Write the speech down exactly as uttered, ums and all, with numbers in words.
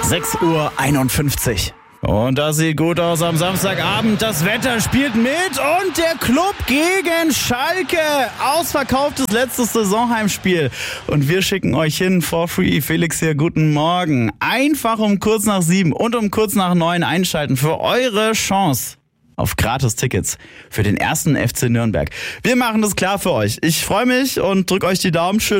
sechs Uhr einundfünfzig. Und das sieht gut aus am Samstagabend. Das Wetter spielt mit und der Club gegen Schalke. Ausverkauftes letztes Saisonheimspiel. Und wir schicken euch hin for free. Felix hier, guten Morgen. Einfach um kurz nach sieben und um kurz nach neun einschalten für eure Chance auf Gratis-Tickets für den ersten F C Nürnberg. Wir machen das klar für euch. Ich freue mich und drücke euch die Daumen. Schön